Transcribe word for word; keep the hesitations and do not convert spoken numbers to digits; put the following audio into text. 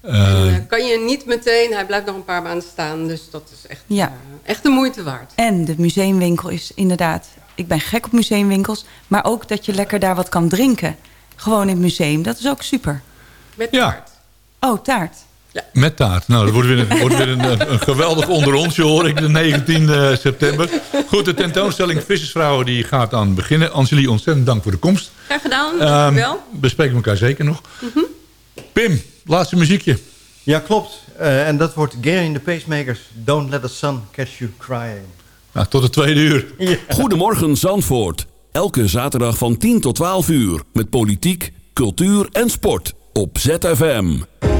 Uh, en, uh, kan je niet meteen, hij blijft nog een paar maanden staan. Dus dat is echt, ja. uh, echt de moeite waard. En de museumwinkel is inderdaad... Ik ben gek op museumwinkels. Maar ook dat je lekker daar wat kan drinken. Gewoon in het museum. Dat is ook super. Met taart. Ja. Oh, taart. Ja. Met taart. Nou, dat wordt weer, een, wordt weer een, een geweldig onder onsje, hoor ik, de negentiende september. Goed, de tentoonstelling Vissersvrouwen die gaat aan beginnen. Angelie, ontzettend dank voor de komst. Graag gedaan, dankjewel. Um, we spreken elkaar zeker nog. Mm-hmm. Pim, laatste muziekje. Ja, klopt. Uh, en dat wordt Gary and the Pacemakers. Don't let the sun catch you crying. Nou, tot de tweede uur. Ja. Goedemorgen Zandvoort. Elke zaterdag van tien tot twaalf uur. Met politiek, cultuur en sport. Op Z F M.